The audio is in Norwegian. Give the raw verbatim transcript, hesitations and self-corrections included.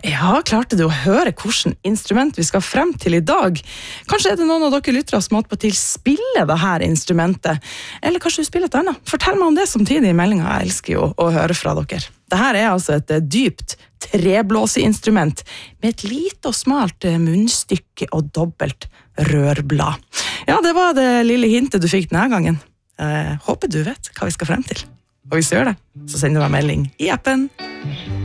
Ja, klarte du å høre hvilket instrument vi skal frem til i dag? Kanskje er det noen av dere lyttere som måtte på til spille det her instrumentet, eller kanskje du spiller et annet. Fortell meg om det samtidig i meldingen, jeg elsker jo å høre fra dere. Dette er altså et dypt treblåseinstrument med et lite og smalt munnstykke og dobbelt rørblad. Ja, det var det lille hintet du fikk denne gangen. Jeg håper du vet hva vi skal frem til. Og hvis du gjør det, så sender du meg melding i appen.